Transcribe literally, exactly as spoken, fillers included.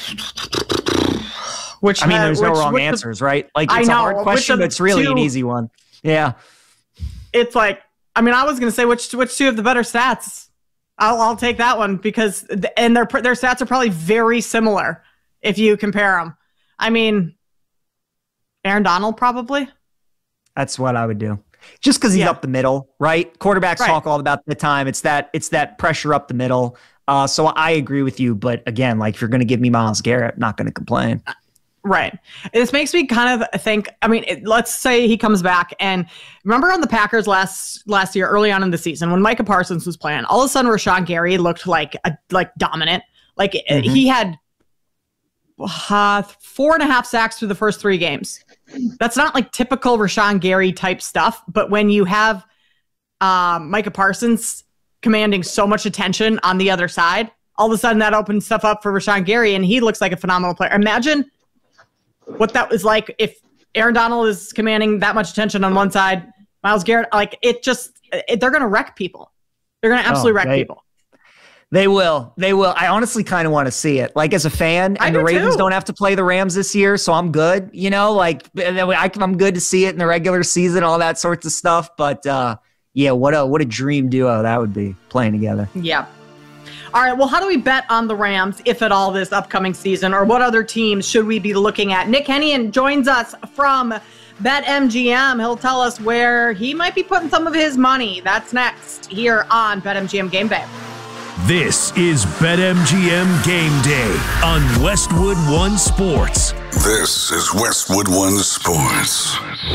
Which I mean, there's uh, no which, wrong answers, the, right? Like, it's I know, a hard question, but it's really two, an easy one. Yeah. It's like, I mean, I was going to say which which two have the better stats. I'll, I'll take that one because, the, and their their stats are probably very similar if you compare them. I mean, Aaron Donald probably. That's what I would do. Just because he's yeah. up the middle, right? Quarterbacks right. talk all about the time. It's that it's that pressure up the middle. Uh, so I agree with you. But again, like if you're going to give me Myles Garrett, not going to complain. Right. This makes me kind of think, I mean, it, let's say he comes back and remember on the Packers last last year, early on in the season, when Micah Parsons was playing, all of a sudden Rashawn Gary looked like a, like dominant. Like mm-hmm. he had uh, four and a half sacks through the first three games. That's not like typical Rashawn Gary type stuff. But when you have um, Micah Parsons commanding so much attention on the other side, all of a sudden that opens stuff up for Rashawn Gary and he looks like a phenomenal player. Imagine what that was like if Aaron Donald is commanding that much attention on one side, Myles Garrett, like it just, it, they're going to wreck people. They're going to absolutely oh, wreck they, people. They will. They will. I honestly kind of want to see it. Like as a fan, and the Ravens too. don't have to play the Rams this year, so I'm good. You know, like I, I'm good to see it in the regular season, all that sorts of stuff. But uh, yeah, what a what a dream duo that would be playing together. Yeah. All right, well, how do we bet on the Rams, if at all, this upcoming season? Or what other teams should we be looking at? Nick Hennian joins us from BetMGM. He'll tell us where he might be putting some of his money. That's next here on BetMGM Game Day. This is BetMGM Game Day on Westwood One Sports. This is Westwood One Sports.